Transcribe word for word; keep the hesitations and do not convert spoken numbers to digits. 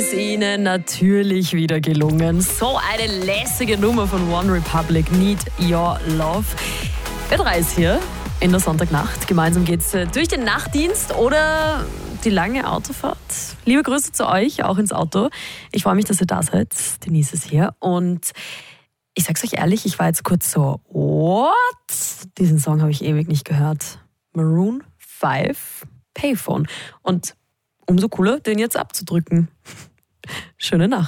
ist Ihnen natürlich wieder gelungen. So eine lässige Nummer von One Republic, Need Your Love. Wir drei ist hier in der Sonntagnacht. Gemeinsam geht's durch den Nachtdienst oder die lange Autofahrt. Liebe Grüße zu euch, auch ins Auto. Ich freue mich, dass ihr da seid. Denise ist hier und ich sag's euch ehrlich, ich war jetzt kurz so, what? Diesen Song habe ich ewig nicht gehört. Maroon fünf, Payphone. Und umso cooler, den jetzt abzudrücken. Schöne Nacht.